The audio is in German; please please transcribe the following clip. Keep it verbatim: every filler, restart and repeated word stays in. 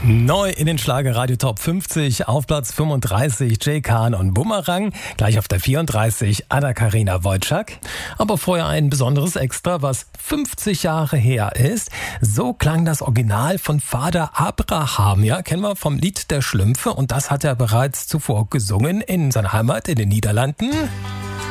Neu in den Schlager-Radio Top fünfzig, auf Platz fünfunddreißig Jay Khan und Bumerang, gleich auf der vierunddreißig Anna-Karina Wojcik. Aber vorher ein besonderes Extra, was fünfzig Jahre her ist. So klang das Original von Vater Abraham, ja, kennen wir vom Lied der Schlümpfe, und das hat er bereits zuvor gesungen in seiner Heimat in den Niederlanden.